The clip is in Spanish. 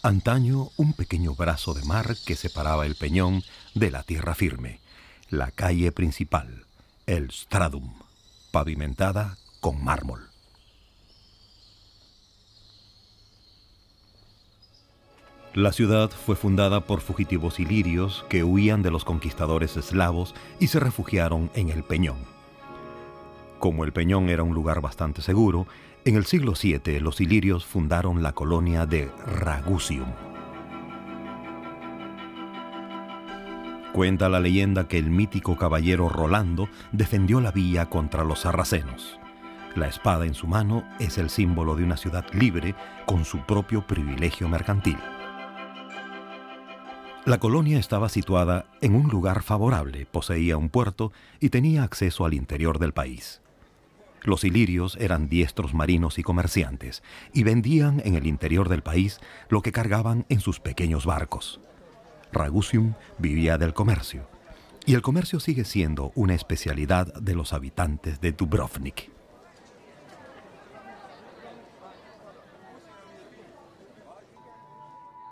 Antaño, un pequeño brazo de mar que separaba el peñón de la tierra firme, la calle principal, el Stradum, pavimentada con mármol. La ciudad fue fundada por fugitivos ilirios que huían de los conquistadores eslavos y se refugiaron en el Peñón. Como el Peñón era un lugar bastante seguro, en el siglo VII los ilirios fundaron la colonia de Ragusium. Cuenta la leyenda que el mítico caballero Rolando defendió la villa contra los sarracenos. La espada en su mano es el símbolo de una ciudad libre con su propio privilegio mercantil. La colonia estaba situada en un lugar favorable, poseía un puerto y tenía acceso al interior del país. Los ilirios eran diestros marinos y comerciantes y vendían en el interior del país lo que cargaban en sus pequeños barcos. Ragusium vivía del comercio, y el comercio sigue siendo una especialidad de los habitantes de Dubrovnik.